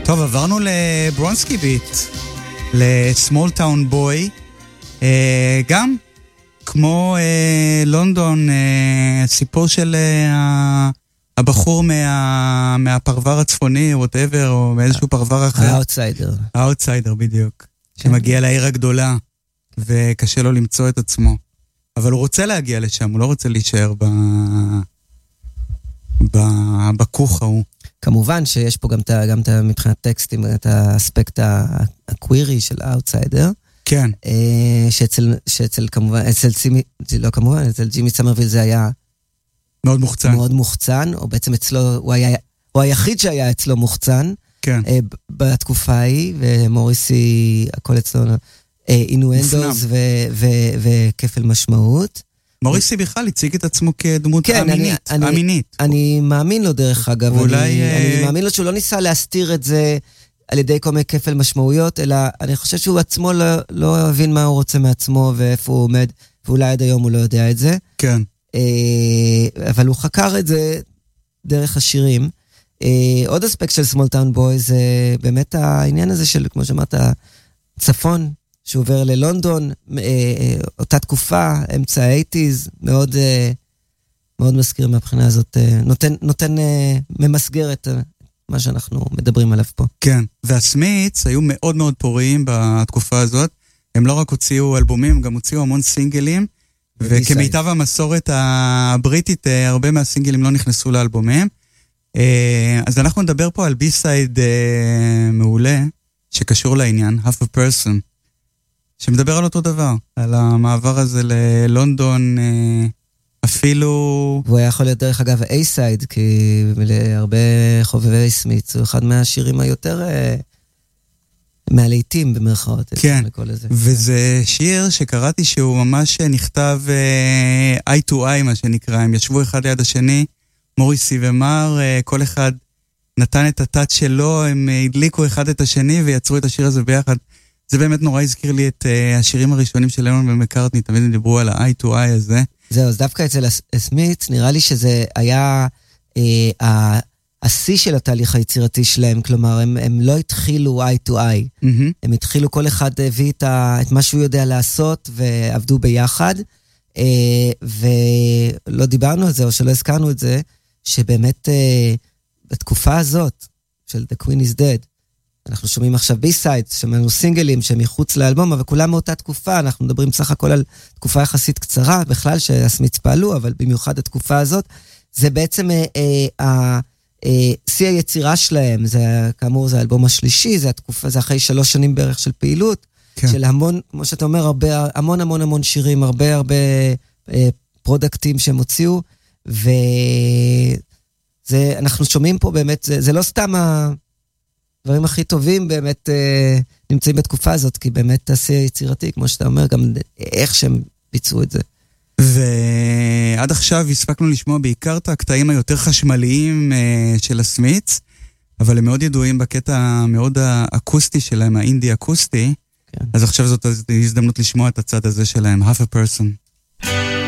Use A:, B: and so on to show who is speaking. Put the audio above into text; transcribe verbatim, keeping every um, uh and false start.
A: טוב, עברנו לברונסקי ביט, לסמול טאון בוי, גם כמו אה, לונדון, אה, סיפור של אה, הבחור מה, מהפרבר הצפוני, whatever, או מאיזשהו פרבר אחר.
B: האוטסיידר.
A: האוטסיידר, בדיוק. שמגיע לעיר הגדולה, וקשה לו למצוא את עצמו. אבל הוא רוצה להגיע לשם, הוא לא רוצה להישאר ב... ב... בכוך ההוא.
B: כמובן שיש פה גם, ת, גם ת, מבחינת טקסטים, את האספקט הקווירי של האוטסיידר.
A: כן.
B: שאצל, שאצל כמובן, אצל צימי, לא כמובן, אצל ג'ימי סמרוויל זה היה
A: מאוד מוחצן.
B: מאוד מוחצן, או בעצם אצלו, הוא היה, הוא היחיד שהיה אצלו מוחצן.
A: כן.
B: בתקופה ההיא, ומוריסי, הכל אצלו, אינואנדוס וכפל משמעות.
A: מוריסי בכלל הציג את עצמו כדמות
B: כן,
A: אמינית.
B: אני,
A: אמינית.
B: אני מאמין לו דרך אגב,
A: אולי,
B: אני,
A: אה...
B: אני מאמין לו שהוא לא ניסה להסתיר את זה על ידי כל מיני כפל משמעויות, אלא אני חושב שהוא עצמו לא, לא הבין מה הוא רוצה מעצמו ואיפה הוא עומד, ואולי עד היום הוא לא יודע את זה.
A: כן.
B: אבל הוא חקר את זה דרך השירים. עוד אספקט של סמול טאון בוי זה באמת העניין הזה של, כמו שאמרת, צפון, שעובר ללונדון, אותה תקופה, אמצע ה-שמונים, מאוד, מאוד מזכיר מהבחינה הזאת, נותן, נותן ממסגר את מה שאנחנו מדברים עליו פה.
A: כן, והסמית'ס היו מאוד מאוד פוריים בתקופה הזאת, הם לא רק הוציאו אלבומים, גם הוציאו המון סינגלים, וכמיטב המסורת הבריטית, הרבה מהסינגלים לא נכנסו לאלבומים, אז אנחנו נדבר פה על בי-סייד מעולה, שקשור לעניין, Half a Person, שמדבר על אותו דבר, על המעבר הזה ללונדון, אפילו...
B: והוא היה יכול להיות דרך אגב A-סייד, כי להרבה חובבי סמית'ס, הוא אחד מהשירים היותר מהלהיטים במרכאות.
A: כן, וזה שיר שקראתי שהוא ממש נכתב eye to eye, מה שנקרא, הם ישבו אחד ליד השני, מוריסי ומר, כל אחד נתן את הטאט שלו, הם הדליקו אחד את השני ויצרו את השיר הזה ביחד. זה באמת נורא הזכיר לי את uh, השירים הראשונים של לנון ומקארטני, תמיד הם דיברו על ה-eye to eye הזה.
B: זהו, אז דווקא אצל הסמית'ס, נראה לי שזה היה אה, השיא של התהליך היצירתי שלהם, כלומר, הם, הם לא התחילו eye to eye, mm-hmm. הם התחילו, כל אחד הביא את, ה, את מה שהוא יודע לעשות, ועבדו ביחד, אה, ולא דיברנו על זה, או שלא הזכרנו את זה, שבאמת אה, בתקופה הזאת, של The Queen is Dead, אנחנו שומעים עכשיו בי-סייד, שמענו סינגלים שמחוץ לאלבום, אבל כולם מאותה תקופה, אנחנו מדברים סך הכל על תקופה יחסית קצרה, בכלל שהסמית'ס פעלו, אבל במיוחד התקופה הזאת, זה בעצם אה, אה, אה, שיא היצירה שלהם, זה, כאמור זה האלבום השלישי, זה התקופה, זה אחרי שלוש שנים בערך של פעילות, כן. של המון, כמו שאתה אומר, הרבה, המון המון המון שירים, הרבה הרבה אה, פרודקטים שהם הוציאו, וזה, אנחנו שומעים פה באמת, זה, זה לא סתם ה... הדברים הכי טובים באמת אה, נמצאים בתקופה הזאת, כי באמת השיא היצירתי, כמו שאתה אומר, גם איך שהם ביצעו את זה.
A: ועד עכשיו הספקנו לשמוע בעיקר את הקטעים היותר חשמליים אה, של הסמית'ס, אבל הם מאוד ידועים בקטע המאוד האקוסטי שלהם, האינדי אקוסטי, כן. אז עכשיו זאת הזדמנות לשמוע את הצד הזה שלהם, Half a Person.